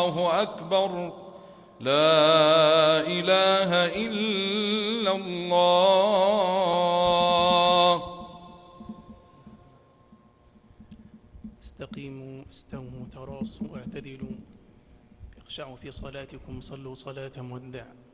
الله أكبر لا إله إلا الله. استقيموا استووا تراصوا اعتدلوا، اخشعوا في صلاتكم، صلوا صلاة مودع.